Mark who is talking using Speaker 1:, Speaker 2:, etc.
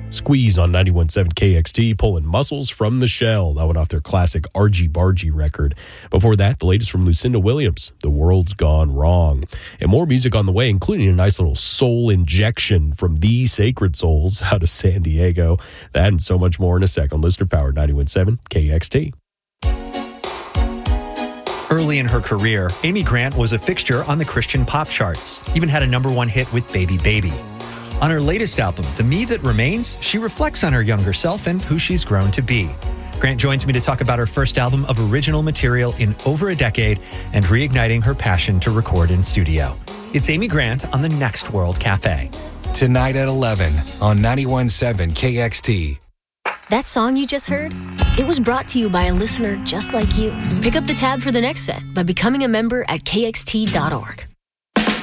Speaker 1: Squeeze on 91.7 KXT, Pulling Muscles from the Shell. That one off their classic Argy Bargy record. Before that, the latest from Lucinda Williams, The World's Gone Wrong. And more music on the way, including a nice little soul injection from The Sacred Souls out of San Diego. That and so much more in a second. Listener Power 91.7 KXT.
Speaker 2: Early in her career, Amy Grant was a fixture on the Christian pop charts, even had a #1 hit with Baby Baby. On her latest album, The Me That Remains, she reflects on her younger self and who she's grown to be. Grant joins me to talk about her first album of original material in over a decade and reigniting her passion to record in studio. It's Amy Grant on the Next World Cafe.
Speaker 3: Tonight at 11 on 91.7 KXT.
Speaker 4: That song you just heard? It was brought to you by a listener just like you. Pick up the tab for the next set by becoming a member at kxt.org.